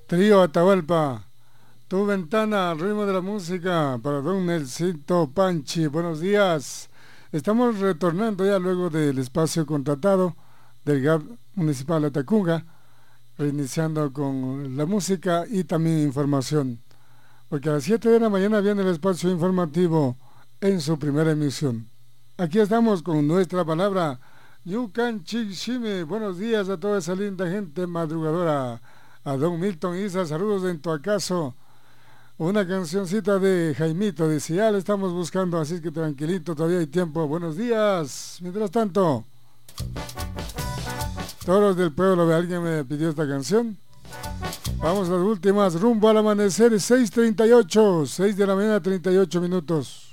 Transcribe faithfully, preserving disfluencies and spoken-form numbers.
Trío Atahualpa, tu ventana al ritmo de la música para don Nelsito Panchi. Buenos días. Estamos retornando ya luego del espacio contratado del G A B Municipal de Tacunga, reiniciando con la música y también información, porque a las siete de la mañana viene el espacio informativo en su primera emisión. Aquí estamos con nuestra palabra Yucan Chixime. Buenos días a toda esa linda gente madrugadora. A don Milton Isa, saludos en tu acaso. Una cancioncita de Jaimito, dice, ya le estamos buscando, así que tranquilito, todavía hay tiempo. Buenos días. Mientras tanto, todos del pueblo, alguien me pidió esta canción. Vamos a las últimas, rumbo al amanecer, seis treinta y ocho, seis de la mañana, treinta y ocho minutos.